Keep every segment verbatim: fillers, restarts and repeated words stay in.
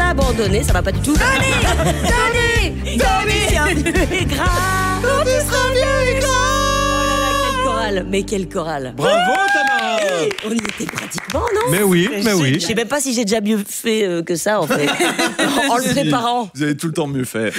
abandonné, ça va pas du tout. Dani, Dani, Dani, et gras. Quand tu seras vieux et gras. Mais quelle chorale! Bravo Tamara! Hey, on y était pratiquement, non? Mais oui, mais oui. Je sais même pas si j'ai déjà mieux fait euh, que ça en fait. En le préparant. Vous avez tout le temps mieux fait.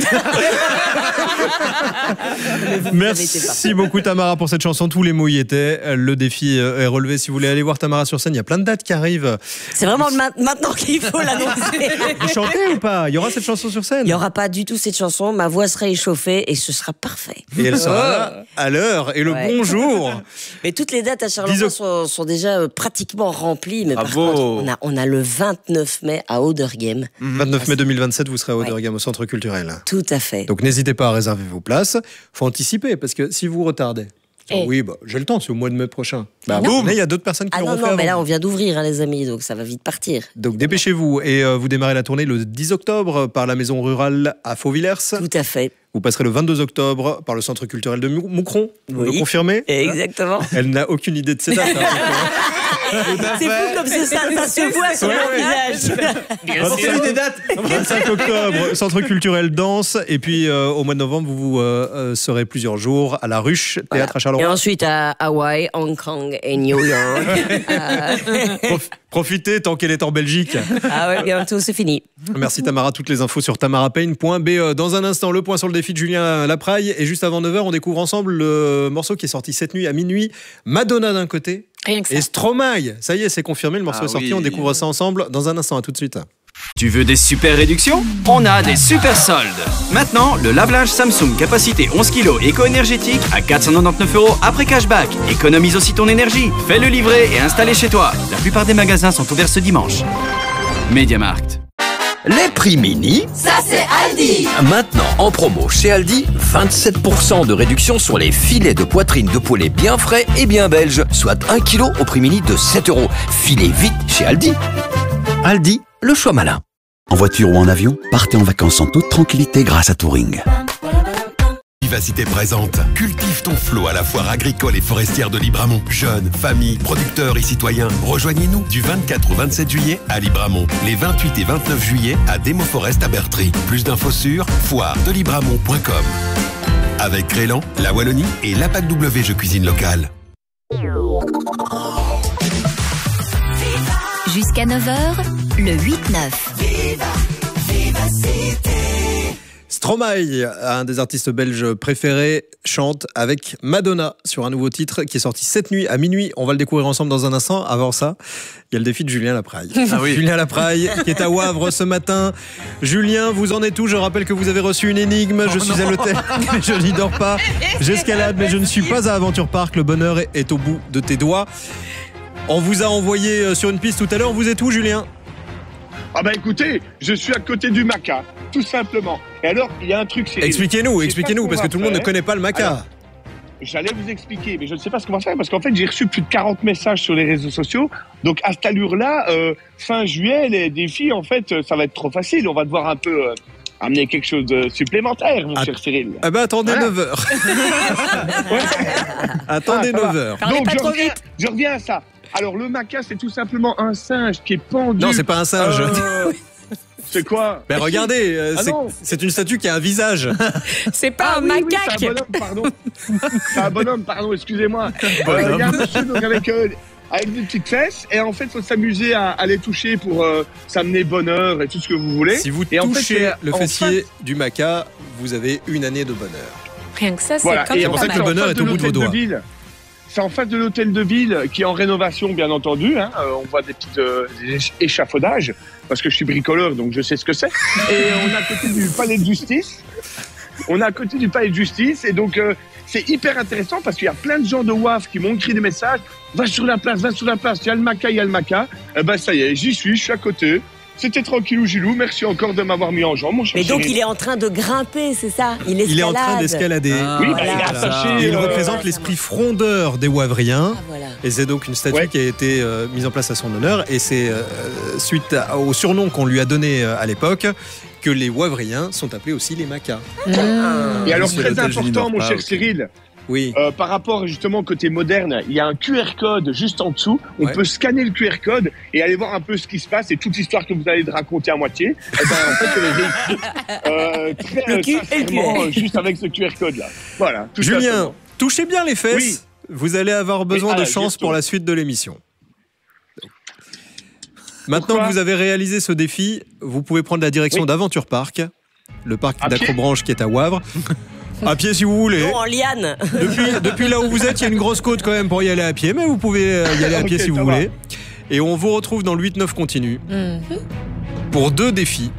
Merci beaucoup Tamara pour cette chanson. Tous les mots y étaient. Le défi est relevé. Si vous voulez aller voir Tamara sur scène, il y a plein de dates qui arrivent. C'est vraiment maintenant qu'il faut l'annoncer. Vous chantez ou pas? Il y aura cette chanson sur scène? Il n'y aura pas du tout cette chanson. Ma voix sera échauffée et ce sera parfait. Et elle sera là à l'heure et le ouais. bonjour. Mais toutes les dates à Charleroi sont, sont déjà euh, pratiquement remplies. Mais par contre, on a, on a le vingt-neuf mai à Auderghem. Mmh. vingt-neuf mai deux mille vingt-sept, vous serez à Auderghem, ouais. au Centre culturel. Tout à fait. Donc n'hésitez pas à réserver vos places. Il faut anticiper, parce que si vous retardez... Oh, oui, bah, j'ai le temps, c'est au mois de mai prochain. Bah, boum, mais il y a d'autres personnes qui ah l'auront non, fait non, avant. mais là, on vient d'ouvrir, hein, les amis, donc ça va vite partir. Donc dépêchez-vous. Et euh, vous démarrez la tournée le dix octobre par la maison rurale à Fauvillers. Tout à fait. Vous passerez le vingt-deux octobre par le centre culturel de Moucron. Vous oui. le confirmez? Exactement. Elle n'a aucune idée de ces dates. Hein, c'est fou comme ça, ça se voit sur mon visage. vingt-cinq, des dates. vingt-cinq octobre, centre culturel danse. Et puis euh, au mois de novembre, vous euh, serez plusieurs jours à la Ruche, théâtre voilà. à Charleroi. Et ensuite à Hawaï, Hong Kong et New York. euh... Prof, profitez tant qu'elle est en Belgique. Ah ouais, bientôt c'est fini. Merci Tamara. Toutes les infos sur tamarapayne point b e. Dans un instant, le point sur le défi de Julien Lapraille. Et juste avant neuf heures, on découvre ensemble le morceau qui est sorti cette nuit à minuit. Madonna d'un côté. Rien que ça. Et Stromae, ça y est, c'est confirmé, le morceau ah est sorti, oui. On découvre ça ensemble dans un instant, à tout de suite. Tu veux des super réductions? On a des super soldes. Maintenant, le lave-linge Samsung capacité onze kilos éco-énergétique à quatre cent quatre-vingt-dix-neuf euros après cashback. Économise aussi ton énergie. Fais-le livrer et installer chez toi. La plupart des magasins sont ouverts ce dimanche. MediaMarkt. Les prix mini, ça c'est Aldi. Maintenant en promo chez Aldi, vingt-sept pour cent de réduction sur les filets de poitrine de poulet bien frais et bien belges, soit un kilo au prix mini de sept euros. Filez vite chez Aldi. Aldi, le choix malin. En voiture ou en avion, partez en vacances en toute tranquillité grâce à Touring. Vivacité présente. Cultive ton flot à la foire agricole et forestière de Libramont. Jeunes, familles, producteurs et citoyens, rejoignez-nous du vingt-quatre au vingt-sept juillet à Libramont. Les vingt-huit et vingt-neuf juillet à Demo Forest à Bertry. Plus d'infos sur foire de libramont point com. Avec Crélan, la Wallonie et l'A P A C W Jeux Cuisine Locale. Jusqu'à neuf heures, le huit neuf. Viva, Vivacité. Stromae, un des artistes belges préférés, chante avec Madonna sur un nouveau titre qui est sorti cette nuit à minuit. On va le découvrir ensemble dans un instant. Avant ça, il y a le défi de Julien Lapraille. Ah oui. Julien Lapraille qui est à Wavre ce matin. Julien, vous en êtes où? Je rappelle que vous avez reçu une énigme. Je oh suis non. à l'hôtel, mais je n'y dors pas. J'escalade, mais je ne suis pas à Aventure Park. Le bonheur est au bout de tes doigts. On vous a envoyé sur une piste tout à l'heure. Vous êtes où, Julien? Ah bah écoutez, je suis à côté du Maca, tout simplement. Et alors, il y a un truc... Expliquez-nous, expliquez-nous, parce que tout le monde ne connaît pas le Maca. Alors, j'allais vous expliquer, mais je ne sais pas ce qu'on va faire, parce qu'en fait, j'ai reçu plus de quarante messages sur les réseaux sociaux. Donc, à cette allure-là, euh, fin juillet, les défis, en fait, ça va être trop facile. On va devoir un peu... Euh, amener quelque chose de supplémentaire, mon Att- cher Cyril. Ah bah attendez voilà. neuf heures. ouais. Attendez ah, neuf heures. Donc, je reviens, je reviens à ça. Alors, le Maca, c'est tout simplement un singe qui est pendu. Non, c'est pas un singe. Euh... C'est quoi? Ben regardez, euh, ah c'est, c'est une statue qui a un visage. C'est pas ah, un oui, macaque. Oui, c'est un bonhomme, pardon. C'est un bonhomme, pardon, excusez-moi. Euh, il y a un monsieur donc, avec, euh, avec des petites fesses, et en fait, il faut s'amuser à, à les toucher pour euh, s'amener bonheur et tout ce que vous voulez. Si vous et touchez en fait, le fessier face... du Maca, vous avez une année de bonheur. Rien que ça, c'est voilà. quand Et même en pas fait, mal. le bonheur est au bout de vos doigts. Ville. C'est en face de l'hôtel de ville qui est en rénovation, bien entendu. Hein. Euh, on voit des petits euh, des échafaudages, parce que je suis bricoleur, donc je sais ce que c'est. Et on est à côté du palais de justice. On est à côté du palais de justice. Et donc, euh, c'est hyper intéressant parce qu'il y a plein de gens de W A F qui m'ont écrit des messages. Va sur la place, va sur la place. Il y a le Maca, il y a le Maca. Eh ben, ça y est, j'y suis, je suis à côté. C'était tranquillou Gilou, merci encore de m'avoir mis en jambe, mon cher Mais donc chéri. il est en train de grimper, c'est ça? Il, il est en train d'escalader. Ah, oui, bah, il est attaché. Et il euh, représente voilà, l'esprit frondeur des Wavriens. Ah, voilà. Et c'est donc une statue ouais. qui a été euh, mise en place à son honneur. Et c'est euh, suite à, au surnom qu'on lui a donné euh, à l'époque que les Wavriens sont appelés aussi les Macas. Mmh. Et alors, Monsieur très l'hôtel important, mon pas, cher okay. Cyril, Oui. Euh, par rapport justement au côté moderne, il y a un Q R code juste en dessous. On Ouais. peut scanner le Q R code et aller voir un peu ce qui se passe et toute l'histoire que vous allez raconter à moitié. Eh ben, en fait, elle est réécrite, euh, très Le Q et le sincèrement, Q R. euh, juste avec ce Q R code là. Voilà. tout Julien, simplement. touchez bien les fesses. Oui. Vous allez avoir besoin Oui, de ah, chance justement. pour la suite de l'émission. Maintenant Pourquoi que vous avez réalisé ce défi, vous pouvez prendre la direction Oui. d'Aventure Park, le parc À pied d'Acrobranche qui est à Wavre. À pied si vous voulez. Non, en liane. Depuis, depuis là où vous êtes, il y a une grosse côte quand même pour y aller à pied, mais vous pouvez y aller à pied Ok, si ça vous va. voulez. Et on vous retrouve dans le huit neuf continu Mhm. pour deux défis.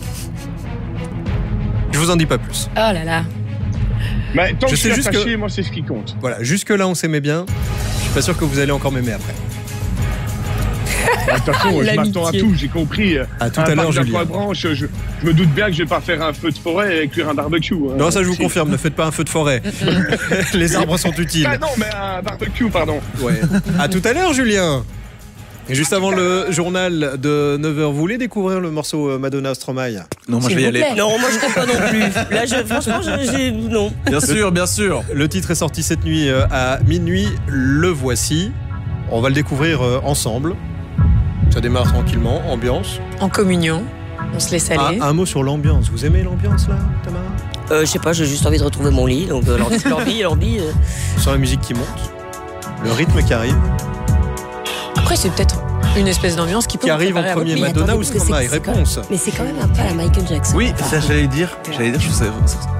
Je vous en dis pas plus. Oh là là. Mais tant Je que je sais suis juste attaché, que- moi c'est ce qui compte. Voilà, jusque là on s'aimait bien. Je suis pas sûr que vous allez encore m'aimer après. De toute façon, je L'amitié. m'attends à tout, j'ai compris. À tout à l'heure, Julien. Branche, je, je me doute bien que je vais pas faire un feu de forêt et cuire un barbecue. hein. Non, ça je vous Si. confirme, ne faites pas un feu de forêt. Les arbres sont utiles. Ah non, mais un barbecue, pardon. Ouais. À tout à l'heure, Julien. Et juste avant le journal de neuf heures, vous voulez découvrir le morceau euh, Madonna Stromae? Non, moi je S'il vais y vous aller. plaît. Non, moi je ne pas non plus. Là, je, franchement, je, j'ai- non. Bien sûr, bien sûr. Le titre est sorti cette nuit euh, à minuit. Le voici. On va le découvrir euh, ensemble. Ça démarre tranquillement, ambiance. En communion, on se laisse Ah, aller. un mot sur l'ambiance. Vous aimez l'ambiance là, Tamara? Euh, je sais pas, j'ai juste envie de retrouver mon lit. Donc, euh, l'ordi, l'ordi, l'ordi, euh, Sans la musique qui monte, le rythme qui arrive. Après, c'est peut-être une espèce d'ambiance qui peut Qui vous arrive en préparer à premier, votre lit. Madonna attendez, ou parce que Stromae? c'est- c'est quand Réponse. Mais c'est quand même un peu à la Michael Jackson. Oui, ça j'allais dire. J'allais dire, je sais.